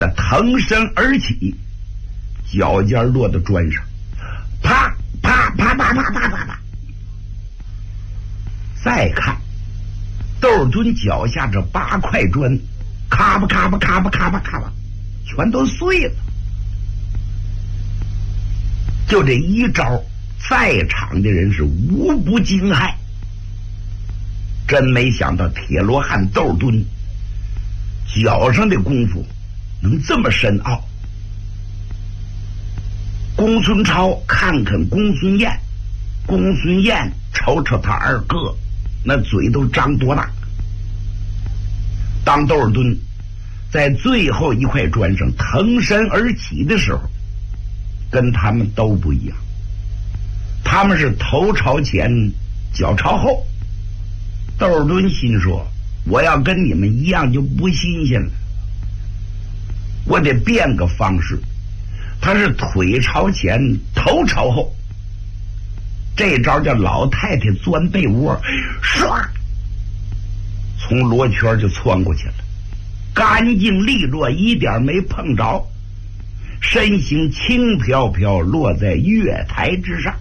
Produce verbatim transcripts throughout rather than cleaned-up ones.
腾身而起，脚尖落到砖上，啪啪啪啪啪啪啪啪。再看窦敦脚下这八块砖，咔吧咔吧咔吧咔吧咔吧，全都碎了。就这一招，在场的人是无不惊骇。真没想到铁罗汉窦敦脚上的功夫能这么深奥。公孙超看看公孙燕，公孙燕瞅瞅他二哥，那嘴都张多大。当窦敦在最后一块砖上腾身而起的时候，跟他们都不一样。他们是头朝前脚朝后。窦敦心说，我要跟你们一样就不新鲜了，我得变个方式。他是腿朝前头朝后，这招叫老太太钻被窝，唰从罗圈就窜过去了，干净利落，一点没碰着，身形轻飘飘落在月台之上。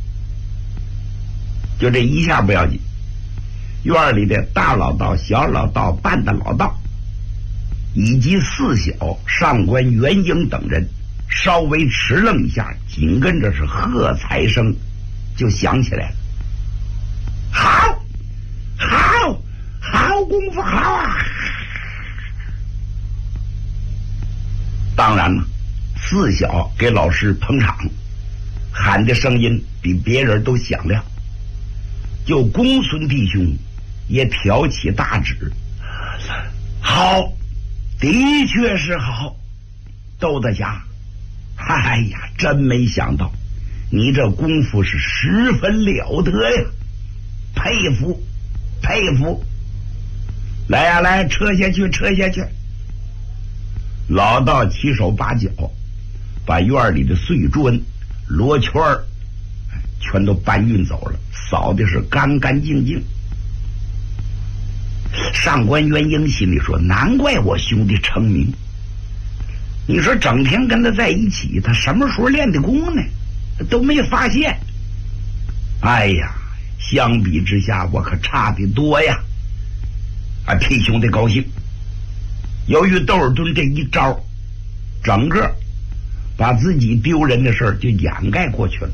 就这一下不要紧，院里的大老道、小老道、半大老道以及四小上官元英等人稍微迟愣一下，紧跟着是喝彩声就响起来了。好好好功夫好啊！当然了，四小给老师捧场，喊的声音比别人都响亮。就公孙弟兄也挑起大指，好，的确是好。窦大侠，哎呀，真没想到你这功夫是十分了得呀，佩服佩服。来呀、啊、来，撤下去撤下去。老道七手八脚把院里的碎砖罗圈全都搬运走了，扫的是干干净净。上官元英心里说，难怪我兄弟成名，你说整天跟他在一起，他什么时候练的功呢？都没发现。哎呀，相比之下我可差得多呀，啊，替兄弟高兴。由于窦尔敦这一招，整个把自己丢人的事儿就掩盖过去了。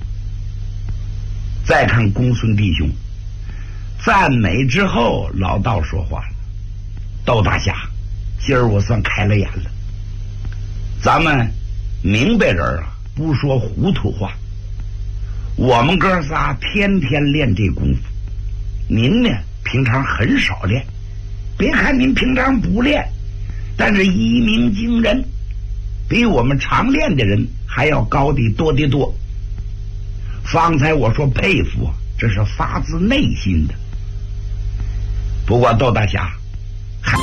再看公孙弟兄赞美之后，老道说话了，窦大侠，今儿我算开了眼了，咱们明白人啊不说糊涂话，我们哥仨天天练这功夫，您呢平常很少练，别看您平常不练，但是一鸣惊人，比我们常练的人还要高的多得多。方才我说佩服啊，这是发自内心的。不过窦大侠，